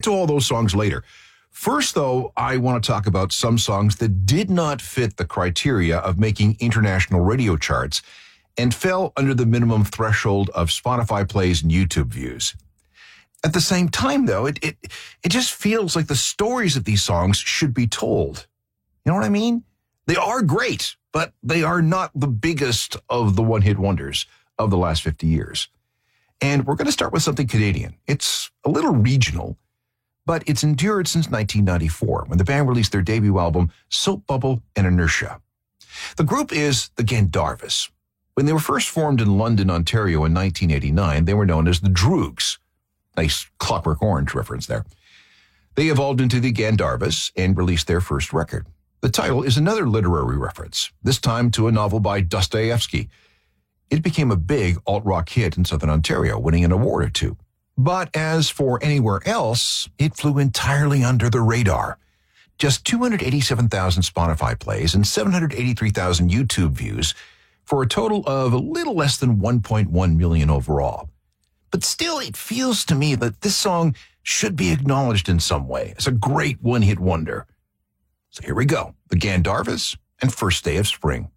to all those songs later. First, though, I want to talk about some songs that did not fit the criteria of making international radio charts and fell under the minimum threshold of Spotify plays and YouTube views. At the same time, though, it just feels like the stories of these songs should be told. You know what I mean? They are great, but they are not the biggest of the one-hit wonders of the last 50 years. And we're going to start with something Canadian. It's a little regional, but it's endured since 1994 when the band released their debut album, Soap Bubble and Inertia. The group is the Gandharvas. When they were first formed in London, Ontario in 1989, they were known as the Droogs. Nice Clockwork Orange reference there. They evolved into the Gandharvas and released their first record. The title is another literary reference, this time to a novel by Dostoevsky. It became a big alt-rock hit in Southern Ontario, winning an award or two. But as for anywhere else, it flew entirely under the radar. Just 287,000 Spotify plays and 783,000 YouTube views for a total of a little less than 1.1 million overall. But still, it feels to me that this song should be acknowledged in some way as a great one-hit wonder. So here we go, the Gandharvas and First Day of Spring.